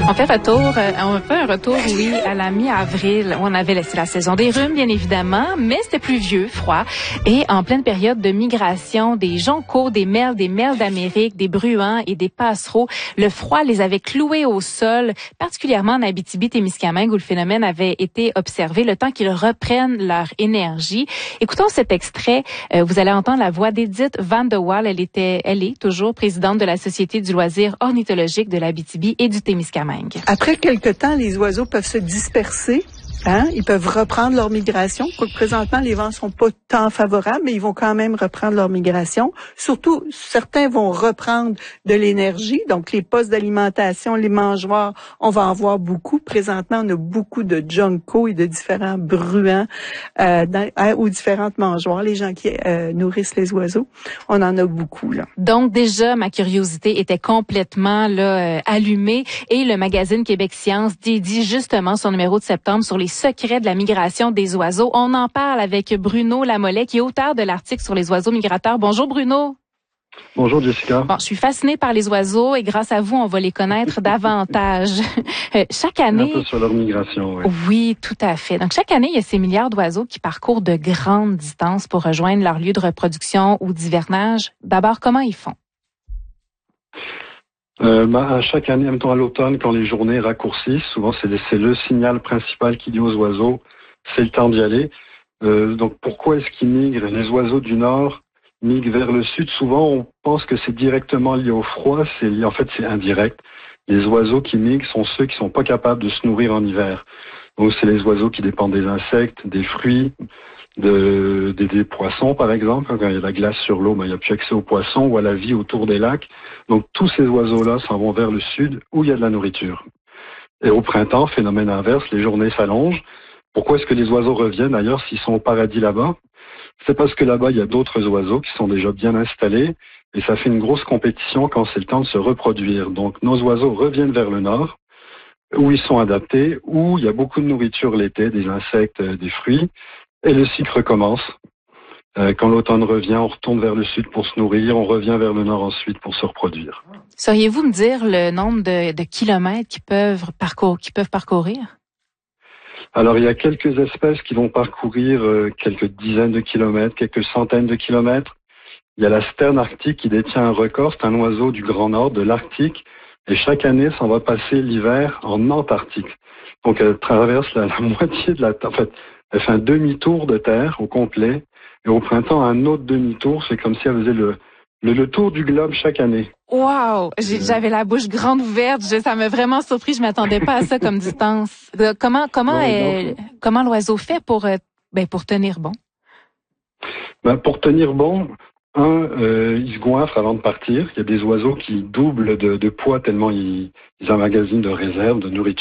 On fait un retour, oui, à la mi-avril. On avait laissé la saison des rhumes, bien évidemment, mais c'était pluvieux, froid. Et en pleine période de migration, des joncos, des merles d'Amérique, des bruants et des passereaux, le froid les avait cloués au sol, particulièrement en Abitibi-Témiscamingue, où le phénomène avait été observé, le temps qu'ils reprennent leur énergie. Écoutons cet extrait. Vous allez entendre la voix d'Edith Van de Waal. Elle est toujours présidente de la Société du loisir ornithologique de l'Abitibi et du Témiscamingue. Après quelque temps, les oiseaux peuvent se disperser. Ils peuvent reprendre leur migration. Quoique présentement, les vents sont pas tant favorables, mais ils vont quand même reprendre leur migration. Surtout, certains vont reprendre de l'énergie. Donc, les postes d'alimentation, les mangeoires, on va en voir beaucoup. Présentement, on a beaucoup de juncos et de différents bruants aux différentes mangeoires. Les gens qui nourrissent les oiseaux, on en a beaucoup, là. Donc, déjà, ma curiosité était complètement allumée. Et le magazine Québec Science dédie justement son numéro de septembre sur les secrets de la migration des oiseaux. On en parle avec Bruno Lamollet, qui est auteur de l'article sur les oiseaux migrateurs. Bonjour Bruno. Bonjour Jessica. Bon, je suis fascinée par les oiseaux et grâce à vous, on va les connaître davantage. Chaque année... Un peu sur leur migration, oui. Oui, tout à fait. Donc, chaque année, il y a ces milliards d'oiseaux qui parcourent de grandes distances pour rejoindre leur lieu de reproduction ou d'hivernage. D'abord, comment ils font? À chaque année, mettons à l'automne, quand les journées raccourcissent, souvent c'est le signal principal qui dit aux oiseaux, c'est le temps d'y aller. Donc pourquoi est-ce qu'ils migrent? Les oiseaux du nord migrent vers le sud. Souvent, on pense que c'est directement lié au froid. En fait, c'est indirect. Les oiseaux qui migrent sont ceux qui sont pas capables de se nourrir en hiver. Donc c'est les oiseaux qui dépendent des insectes, des fruits, des poissons, par exemple. Quand il y a la glace sur l'eau, il n'y a plus accès aux poissons ou à la vie autour des lacs. Donc, tous ces oiseaux-là s'en vont vers le sud où il y a de la nourriture. Et au printemps, phénomène inverse, les journées s'allongent. Pourquoi est-ce que les oiseaux reviennent ailleurs s'ils sont au paradis là-bas? C'est parce que là-bas, il y a d'autres oiseaux qui sont déjà bien installés et ça fait une grosse compétition quand c'est le temps de se reproduire. Donc, nos oiseaux reviennent vers le nord où ils sont adaptés, où il y a beaucoup de nourriture l'été, des insectes, des fruits. Et le cycle recommence. Quand l'automne revient, on retourne vers le sud pour se nourrir, on revient vers le nord ensuite pour se reproduire. Sauriez-vous me dire le nombre de kilomètres qu'ils peuvent parcourir? Alors, il y a quelques espèces qui vont parcourir quelques dizaines de kilomètres, quelques centaines de kilomètres. Il y a la sterne arctique qui détient un record. C'est un oiseau du Grand Nord, de l'Arctique. Et chaque année, ça va passer l'hiver en Antarctique. Donc, elle traverse la moitié de la Terre. En fait, elle fait un demi-tour de terre au complet. Et au printemps, un autre demi-tour. C'est comme si elle faisait le tour du globe chaque année. Wow! J'avais la bouche grande ouverte. Ça m'a vraiment surpris. Je m'attendais pas à ça comme distance. Comment l'oiseau fait pour tenir bon? Pour tenir bon, il se goinfre avant de partir. Il y a des oiseaux qui doublent de poids tellement ils emmagasinent de réserves de nourriture.